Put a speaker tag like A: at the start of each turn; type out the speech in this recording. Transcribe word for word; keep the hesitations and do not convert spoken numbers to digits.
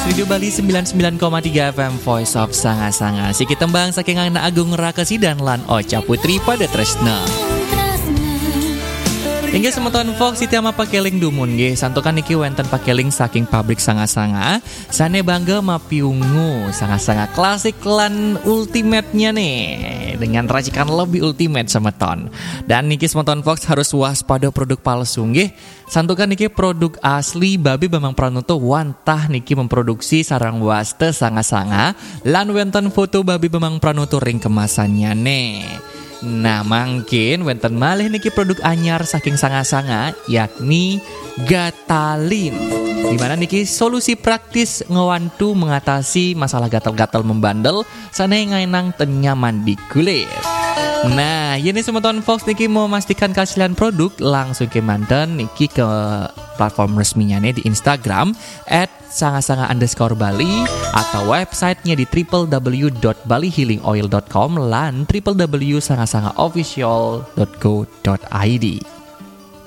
A: Radio Bali sembilan puluh sembilan koma tiga F M Voice of Sanga-Sanga. Siki tembang saking Anak Agung Rakesi dan Lan Ocha Putri pada Tresna. Hingga semeton Fox Siti ama pakeling dumun nggih santukan niki wenten pakeling saking pabrik Sanga-Sanga. Sane bangga mapiungu Sanga-Sanga klasik lan ultimate-nya nih dengan racikan lebih ultimate semeton. Dan niki semeton Fox harus waspada produk palsu nggih. Santukan niki produk asli Babi Bambang Pranoto wantah niki memproduksi sarang waste Sanga-Sanga lan wenten foto Babi Bambang Pranoto ring kemasannya nih. Nah mungkin wenten malih niki produk anyar saking Sanga-Sanga yakni Gatalin. Dimana niki solusi praktis ngewantu mengatasi masalah gatal-gatal membandel sana ngainang tenyaman di kulit. Nah ini semeton Fox niki mau memastikan keaslian produk langsung ke manten niki ke platform resminya nih di Instagram at sanga-sanga underscore Bali atau websitenya di w w w dot bali healing oil dot com lan w w w dot sanga sanga official dot co dot i d.